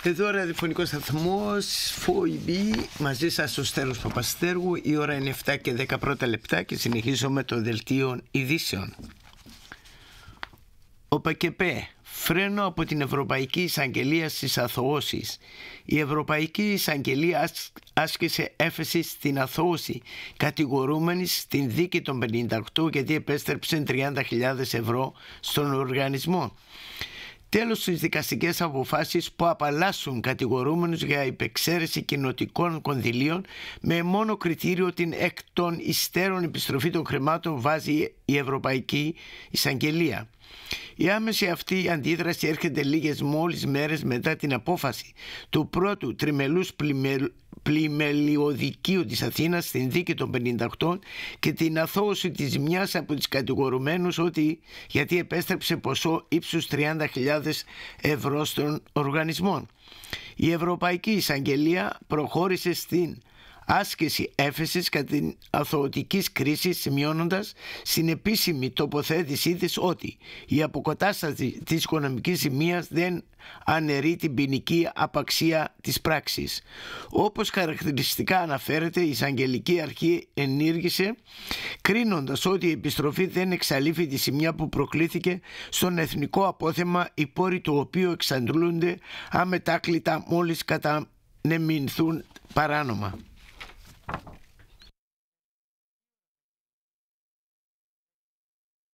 Εδώ ραδιοφωνικός σταθμός ΦΟΗ, μαζί σας ο Στέλιος Παπαστέργου. Η ώρα είναι 7 και 10 πρώτα λεπτά και συνεχίζω με το δελτίο ειδήσεων. Ο ΠΚΠ, φρένο από την Ευρωπαϊκή Εισαγγελία στις αθωώσεις. Η Ευρωπαϊκή Εισαγγελία άσκησε έφεση στην αθώωση κατηγορούμενης στην δίκη των 58 γιατί επέστρεψε 30.000 ευρώ στον οργανισμό. Τέλος στις δικαστικές αποφάσεις που απαλλάσσουν κατηγορούμενους για υπεξαίρεση κοινοτικών κονδυλίων με μόνο κριτήριο την εκ των υστέρων επιστροφή των χρημάτων βάζει η Ευρωπαϊκή Εισαγγελία. Η άμεση αυτή αντίδραση έρχεται λίγες μόλις μέρες μετά την απόφαση του πρώτου τριμελούς πλημελιωδικείου της Αθήνας στην δίκη των 58 και την αθώωση της μιας από τις κατηγορουμένους γιατί επέστρεψε ποσό ύψους 30.000 ευρώ στον οργανισμό. Η Ευρωπαϊκή Εισαγγελία προχώρησε στην άσκηση έφεσης κατά την αθωωτικής κρίση, σημειώνοντας στην επίσημη τοποθέτησή της ότι η αποκατάσταση της οικονομικής ζημίας δεν αναιρεί την ποινική απαξία της πράξης. Όπως χαρακτηριστικά αναφέρεται, η Εισαγγελική Αρχή ενήργησε κρίνοντας ότι η επιστροφή δεν εξαλείφει τη ζημιά που προκλήθηκε στον εθνικό απόθεμα, οι πόροι του οποίου εξαντλούνται αμετάκλητα μόλις κατανεμηθούν παράνομα.